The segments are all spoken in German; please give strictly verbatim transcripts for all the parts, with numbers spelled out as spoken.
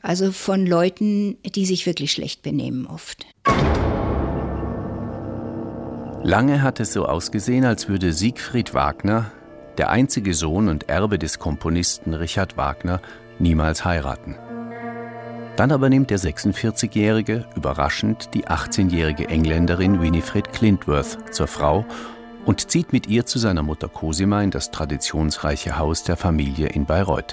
Also von Leuten, die sich wirklich schlecht benehmen oft. Lange hat es so ausgesehen, als würde Siegfried Wagner, der einzige Sohn und Erbe des Komponisten Richard Wagner, niemals heiraten. Dann aber nimmt der sechsundvierzigjährige überraschend die achtzehnjährige Engländerin Winifred Clintworth zur Frau und zieht mit ihr zu seiner Mutter Cosima in das traditionsreiche Haus der Familie in Bayreuth.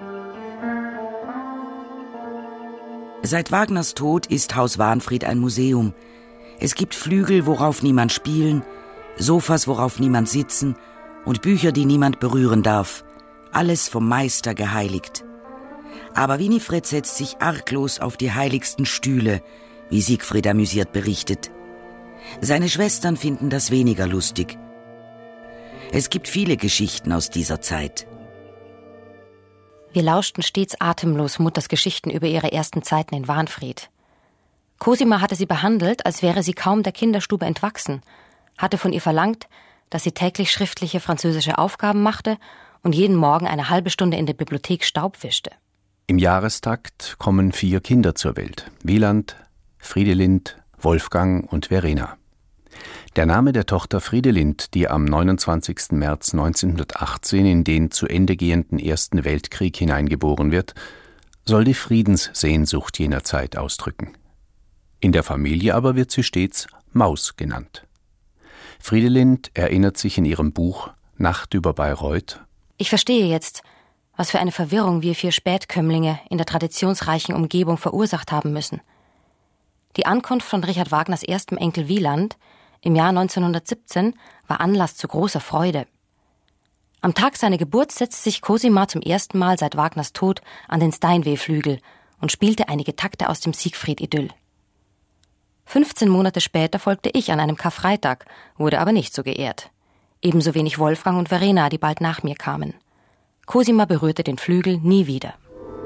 Seit Wagners Tod ist Haus Wahnfried ein Museum. Es gibt Flügel, worauf niemand spielen, Sofas, worauf niemand sitzen und Bücher, die niemand berühren darf. Alles vom Meister geheiligt. Aber Winifred setzt sich arglos auf die heiligsten Stühle, wie Siegfried amüsiert berichtet. Seine Schwestern finden das weniger lustig. Es gibt viele Geschichten aus dieser Zeit. Wir lauschten stets atemlos Mutters Geschichten über ihre ersten Zeiten in Wahnfried. Cosima hatte sie behandelt, als wäre sie kaum der Kinderstube entwachsen, hatte von ihr verlangt, dass sie täglich schriftliche französische Aufgaben machte und jeden Morgen eine halbe Stunde in der Bibliothek Staub wischte. Im Jahrestakt kommen vier Kinder zur Welt: Wieland, Friedelind, Wolfgang und Verena. Der Name der Tochter Friedelind, die am neunundzwanzigsten März neunzehnhundertachtzehn in den zu Ende gehenden Ersten Weltkrieg hineingeboren wird, soll die Friedenssehnsucht jener Zeit ausdrücken. In der Familie aber wird sie stets Maus genannt. Friedelind erinnert sich in ihrem Buch Nacht über Bayreuth: Ich verstehe jetzt, was für eine Verwirrung wir vier Spätkömmlinge in der traditionsreichen Umgebung verursacht haben müssen. Die Ankunft von Richard Wagners erstem Enkel Wieland im Jahr neunzehnhundertsiebzehn war Anlass zu großer Freude. Am Tag seiner Geburt setzte sich Cosima zum ersten Mal seit Wagners Tod an den Steinway-Flügel und spielte einige Takte aus dem Siegfried-Idyll. fünfzehn Monate später folgte ich an einem Karfreitag, wurde aber nicht so geehrt. Ebenso wenig Wolfgang und Verena, die bald nach mir kamen. Cosima berührte den Flügel nie wieder.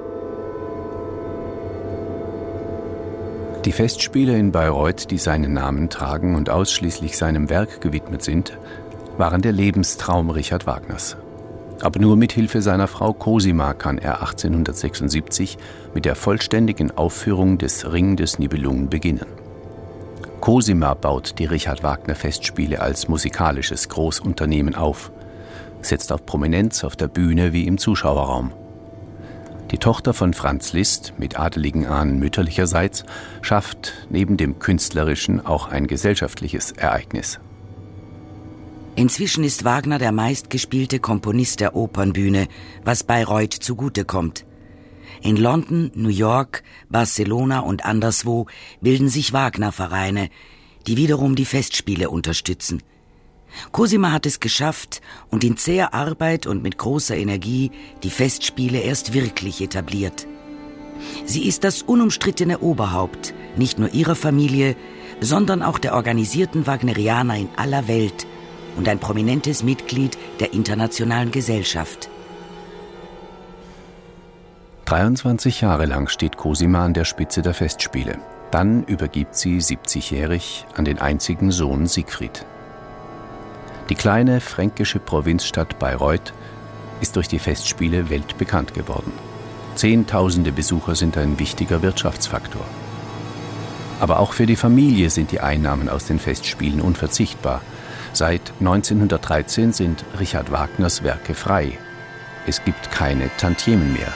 Die Festspiele in Bayreuth, die seinen Namen tragen und ausschließlich seinem Werk gewidmet sind, waren der Lebenstraum Richard Wagners. Aber nur mit Hilfe seiner Frau Cosima kann er achtzehnhundertsechsundsiebzig mit der vollständigen Aufführung des Ring des Nibelungen beginnen. Cosima baut die Richard Wagner Festspiele als musikalisches Großunternehmen auf, setzt auf Prominenz auf der Bühne wie im Zuschauerraum. Die Tochter von Franz Liszt, mit adeligen Ahnen mütterlicherseits, schafft neben dem künstlerischen auch ein gesellschaftliches Ereignis. Inzwischen ist Wagner der meistgespielte Komponist der Opernbühne, was Bayreuth zugutekommt. In London, New York, Barcelona und anderswo bilden sich Wagner-Vereine, die wiederum die Festspiele unterstützen. Cosima hat es geschafft und in zäher Arbeit und mit großer Energie die Festspiele erst wirklich etabliert. Sie ist das unumstrittene Oberhaupt, nicht nur ihrer Familie, sondern auch der organisierten Wagnerianer in aller Welt und ein prominentes Mitglied der internationalen Gesellschaft. dreiundzwanzig Jahre lang steht Cosima an der Spitze der Festspiele. Dann übergibt sie siebzigjährig an den einzigen Sohn Siegfried. Die kleine fränkische Provinzstadt Bayreuth ist durch die Festspiele weltbekannt geworden. Zehntausende Besucher sind ein wichtiger Wirtschaftsfaktor. Aber auch für die Familie sind die Einnahmen aus den Festspielen unverzichtbar. Seit neunzehnhundertdreizehn sind Richard Wagners Werke frei. Es gibt keine Tantiemen mehr.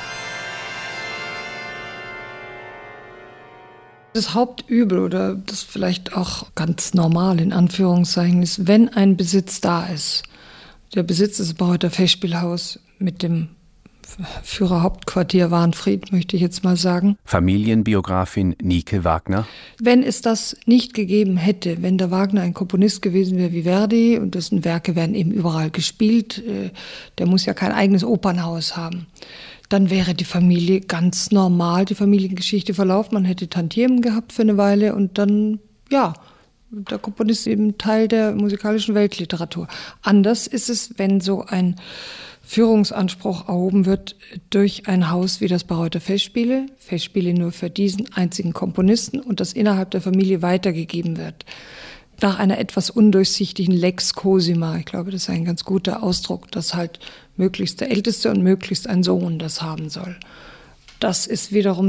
Das Hauptübel oder das vielleicht auch ganz normal in Anführungszeichen ist, wenn ein Besitz da ist. Der Besitz ist das Bayreuther Festspielhaus mit dem Führerhauptquartier Wahnfried, möchte ich jetzt mal sagen. Familienbiografin Nike Wagner. Wenn es das nicht gegeben hätte, wenn der Wagner ein Komponist gewesen wäre wie Verdi und dessen Werke werden eben überall gespielt, der muss ja kein eigenes Opernhaus haben, dann wäre die Familie ganz normal, die Familiengeschichte verlaufen. Man hätte Tantiemen gehabt für eine Weile und dann, ja, der Komponist ist eben Teil der musikalischen Weltliteratur. Anders ist es, wenn so ein Führungsanspruch erhoben wird durch ein Haus wie das Bayreuther Festspiele, Festspiele nur für diesen einzigen Komponisten und das innerhalb der Familie weitergegeben wird. Nach einer etwas undurchsichtigen Lex Cosima. Ich glaube, das ist ein ganz guter Ausdruck, dass halt möglichst der Älteste und möglichst ein Sohn das haben soll. Das ist wiederum